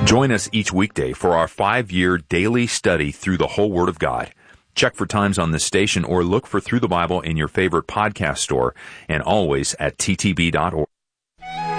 Join us each weekday for our 5-year daily study through the whole Word of God. Check for times on this station or look for Through the Bible in your favorite podcast store and always at ttb.org.